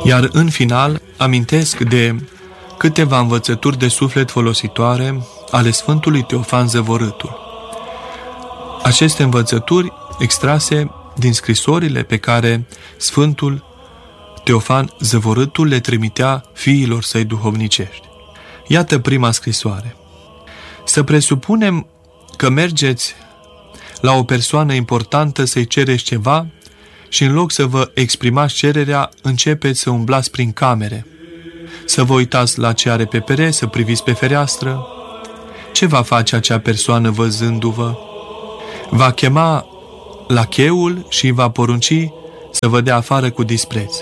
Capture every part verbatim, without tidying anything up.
Iar în final amintesc de câteva învățături de suflet folositoare ale Sfântului Teofan Zăvorâtul. Aceste învățături extrase din scrisorile pe care Sfântul Teofan Zăvorâtul le trimitea fiilor săi duhovnicești. Iată prima scrisoare. Să presupunem că mergeți la o persoană importantă să-i cereți ceva și în loc să vă exprimați cererea, începeți să umblați prin camere, să vă uitați la ce are pe pereți, să priviți pe fereastră. Ce va face acea persoană văzându-vă? Va chema lacheul și va porunci să vă dea afară cu dispreț.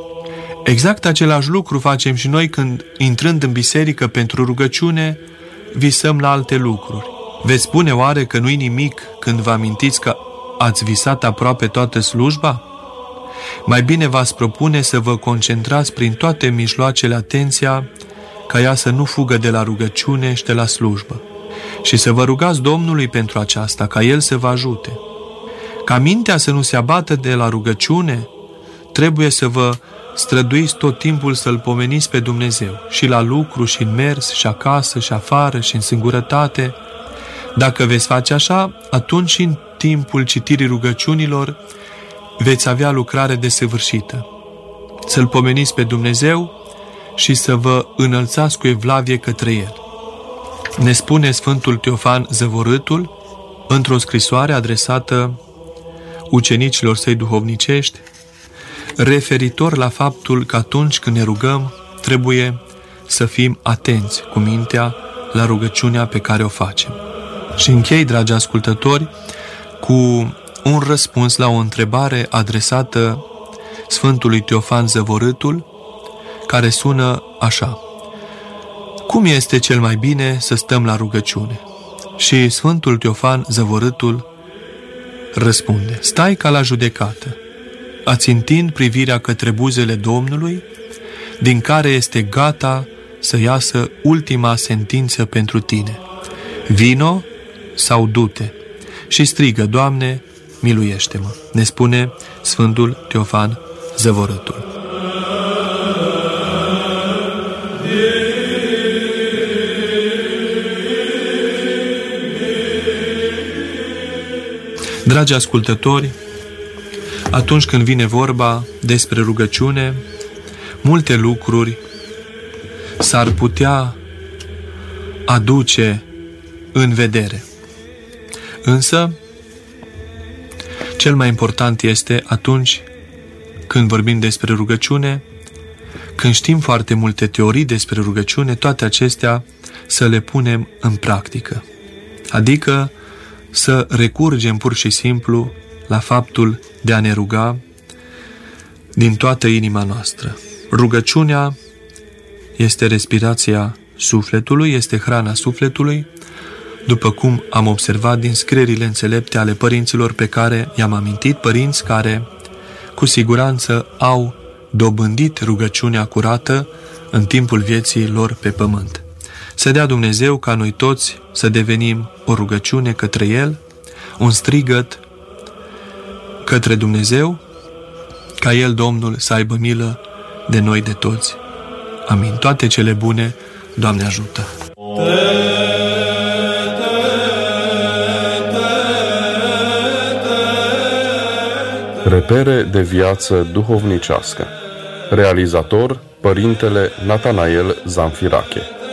Exact același lucru facem și noi când, intrând în biserică pentru rugăciune, visăm la alte lucruri. Veți spune oare că nu-i nimic când vă amintiți că ați visat aproape toată slujba? Mai bine v-ați propune să vă concentrați prin toate mijloacele atenția ca ea să nu fugă de la rugăciune și de la slujbă. Și să vă rugați Domnului pentru aceasta, ca El să vă ajute. Ca mintea să nu se abată de la rugăciune, trebuie să vă străduiți tot timpul să-L pomeniți pe Dumnezeu, și la lucru, și în mers, și acasă, și afară, și în singurătate. Dacă veți face așa, atunci și în timpul citirii rugăciunilor veți avea lucrare desăvârșită. Să-L pomeniți pe Dumnezeu și să vă înălțați cu evlavie către El. Ne spune Sfântul Teofan Zăvorâtul într-o scrisoare adresată ucenicilor săi duhovnicești, referitor la faptul că atunci când ne rugăm, trebuie să fim atenți cu mintea la rugăciunea pe care o facem. Și închei, dragi ascultători, cu un răspuns la o întrebare adresată Sfântului Teofan Zăvorâtul, care sună așa: cum este cel mai bine să stăm la rugăciune? Și Sfântul Teofan Zăvorâtul răspunde: stai ca la judecată, ațintind privirea către buzele Domnului, din care este gata să iasă ultima sentință pentru tine. Vino sau du-te și strigă: Doamne, miluiește-mă, ne spune Sfântul Teofan Zăvorâtul. Dragi ascultători, atunci când vine vorba despre rugăciune, multe lucruri s-ar putea aduce în vedere. Însă, cel mai important este atunci când vorbim despre rugăciune, când știm foarte multe teorii despre rugăciune, toate acestea să le punem în practică. Adică să recurgem pur și simplu la faptul de a ne ruga din toată inima noastră. Rugăciunea este respirația sufletului, este hrana sufletului, după cum am observat din scrierile înțelepte ale părinților pe care i-am amintit, părinți care cu siguranță au dobândit rugăciunea curată în timpul vieții lor pe pământ. Să dea Dumnezeu ca noi toți să devenim o rugăciune către El, un strigăt către Dumnezeu, ca El, Domnul, să aibă milă de noi de toți. Amin. Toate cele bune, Doamne ajută! Repere de viață duhovnicească. Realizator: Părintele Natanael Zamfirache.